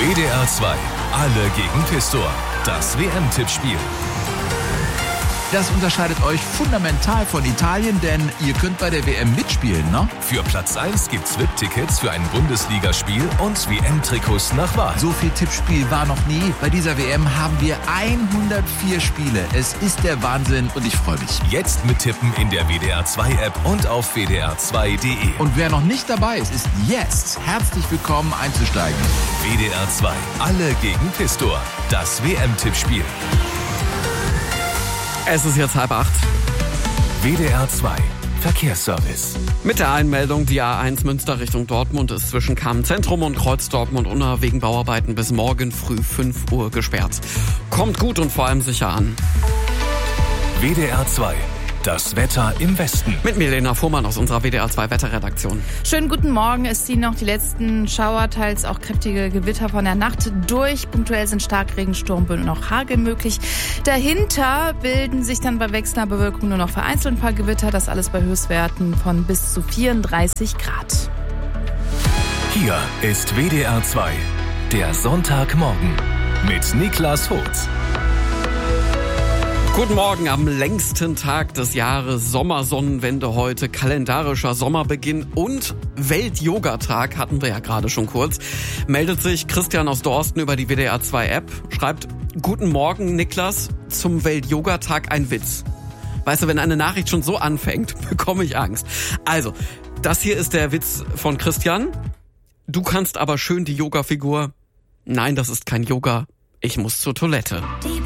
WDR 2, alle gegen Pistor. Das WM-Tippspiel. Das unterscheidet euch fundamental von Italien, denn ihr könnt bei der WM mitspielen, ne? Für Platz 1 gibt's VIP-Tickets für ein Bundesligaspiel und WM-Trikots nach Wahl. So viel Tippspiel war noch nie. Bei dieser WM haben wir 104 Spiele. Es ist der Wahnsinn und ich freue mich. Jetzt mittippen in der WDR 2 App und auf wdr2.de. Und wer noch nicht dabei ist, ist jetzt herzlich willkommen einzusteigen. WDR 2, alle gegen Pistor. Das WM-Tippspiel. Es ist jetzt 7:30. WDR 2, Verkehrsservice. Mit der Einmeldung, die A1 Münster Richtung Dortmund ist zwischen Kammzentrum und Kreuz Dortmund-Unna wegen Bauarbeiten bis morgen früh 5 Uhr gesperrt. Kommt gut und vor allem sicher an. WDR 2, das Wetter im Westen. Mit Milena Fuhrmann aus unserer WDR 2 Wetterredaktion. Schönen guten Morgen. Es ziehen noch die letzten Schauer, teils auch kräftige Gewitter von der Nacht durch. Punktuell sind Starkregen, Sturmböen und auch Hagel möglich. Dahinter bilden sich dann bei wechselnder Bewölkung nur noch vereinzelt ein paar Gewitter. Das alles bei Höchstwerten von bis zu 34 Grad. Hier ist WDR 2, der Sonntagmorgen mit Niklas Hotz. Guten Morgen am längsten Tag des Jahres, Sommersonnenwende heute, kalendarischer Sommerbeginn und Welt-Yoga-Tag hatten wir ja gerade schon kurz. Meldet sich Christian aus Dorsten über die WDR 2 App, schreibt: Guten Morgen Niklas, zum Welt-Yoga-Tag ein Witz. Weißt du, wenn eine Nachricht schon so anfängt, bekomme ich Angst. Also, das hier ist der Witz von Christian. Du kannst aber schön die Yoga-Figur. Nein, das ist kein Yoga. Ich muss zur Toilette.